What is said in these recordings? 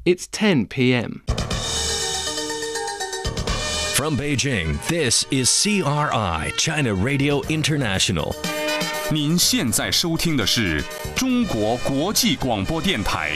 It's 10 p.m. From Beijing, this is CRI, China Radio International. 您现在收听的是中国国际广播电台。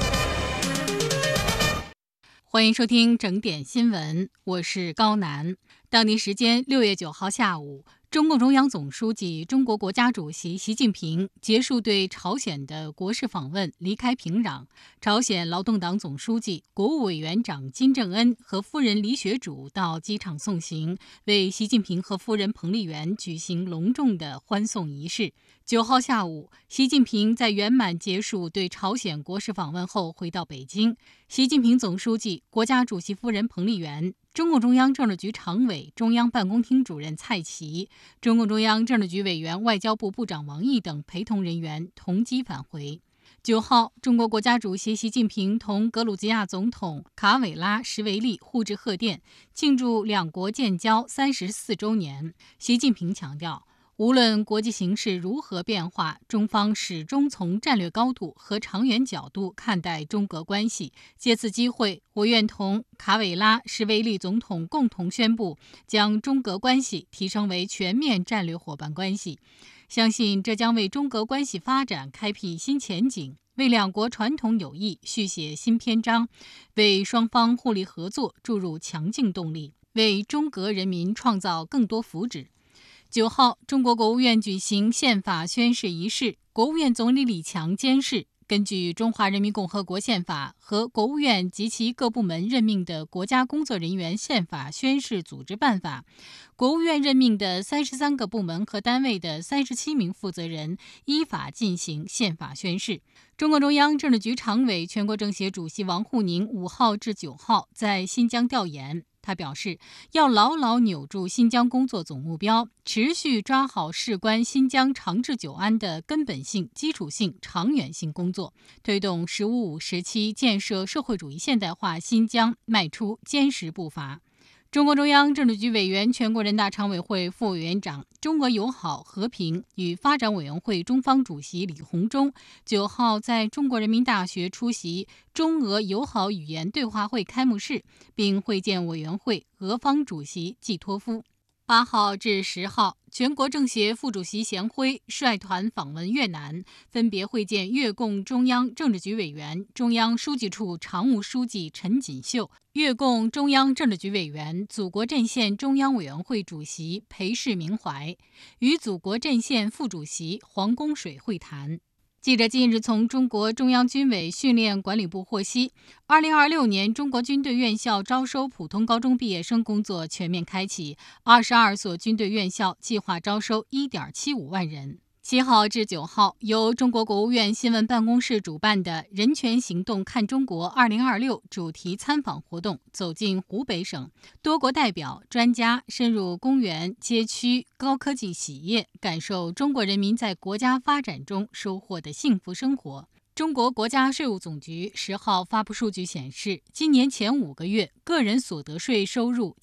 欢迎收听整点新闻，我是高楠。当地时间6月9号下午，中共中央总书记、中国国家主席习近平结束对朝鲜的国事访问，离开平壤。朝鲜劳动党总书记、国务委员长金正恩和夫人李雪主到机场送行，为习近平和夫人彭丽媛举行隆重的欢送仪式。9号下午，习近平在圆满结束对朝鲜国事访问后回到北京。习近平总书记、国家主席夫人彭丽媛、中共中央政治局常委、中央办公厅主任蔡奇、中共中央政治局委员、外交部部长王毅等陪同人员同机返回。9号，中国国家主席习近平同格鲁吉亚总统卡韦拉什维利互致贺电，庆祝两国建交34周年。习近平强调，无论国际形势如何变化，中方始终从战略高度和长远角度看待中俄关系。借此机会，我愿同卡韦拉什维利总统共同宣布，将中俄关系提升为全面战略伙伴关系。相信这将为中俄关系发展开辟新前景，为两国传统友谊续写新篇章，为双方互利合作注入强劲动力，为中俄人民创造更多福祉。9号，中国国务院举行宪法宣誓仪式，国务院总理李强监誓，根据《中华人民共和国宪法》和国务院及其各部门任命的国家工作人员宪法宣誓组织办法，国务院任命的33个部门和单位的37名负责人依法进行宪法宣誓。中共中央政治局常委、全国政协主席王沪宁5号至9号在新疆调研。他表示，要牢牢扭住新疆工作总目标，持续抓好事关新疆长治久安的根本性、基础性、长远性工作，推动“十五五”时期建设社会主义现代化新疆迈出坚实步伐。中共中央政治局委员、全国人大常委会副委员长、中俄友好和平与发展委员会中方主席李鸿忠9号在中国人民大学出席中俄友好语言对话会开幕式，并会见委员会俄方主席季托夫。8号至10号，全国政协副主席贤辉率团访问越南，分别会见越共中央政治局委员、中央书记处常务书记陈锦秀，越共中央政治局委员、祖国阵线中央委员会主席裴世明怀，与祖国阵线副主席黄公水会谈。记者近日从中国中央军委训练管理部获悉，2026年中国军队院校招收普通高中毕业生工作全面开启，22所军队院校计划招收1.75万人。7号至9号，由中国国务院新闻办公室主办的“人权行动看中国2026”主题参访活动走进湖北省，多国代表、专家深入公园、街区、高科技企业，感受中国人民在国家发展中收获的幸福生活。中国国家税务总局10号发布数据显示，今年前5个月，个人所得税收入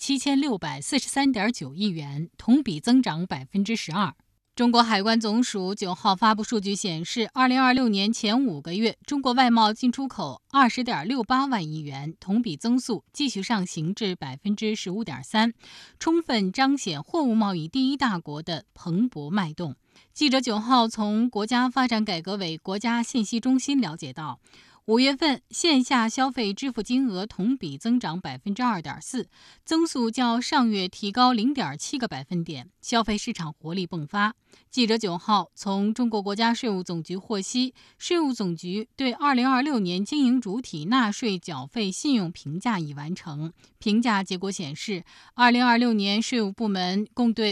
7643.9亿元，同比增长12%。中国海关总署9号发布数据显示，2026年前5个月，中国外贸进出口20.68万亿元，同比增速继续上行至15.3%，充分彰显货物贸易第一大国的蓬勃脉动。记者9号从国家发展改革委国家信息中心了解到，5月份线下消费支付金额同比增长2.4%，增速较上月提高0.7个百分点，消费市场活力迸发。记者9号从中国国家税务总局获悉，税务总局对2026年经营主体纳税缴费信用评价已完成。评价结果显示，2026年税务部门共对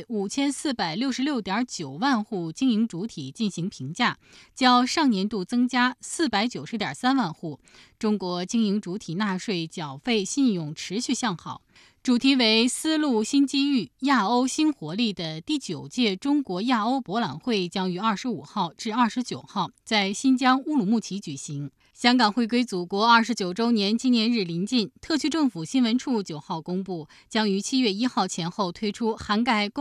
5466.9万户经营主体进行评价，较上年度增加490.3万户。中国经营主体纳税缴费信用持续向好。主题为丝路新机遇、亚欧新活力的第9届中国亚欧博览会将于25号至29号在新疆乌鲁木齐举行。香港回归祖国29周年纪念日临近，特区政府新闻处9号公布，将于7月1号前后推出涵盖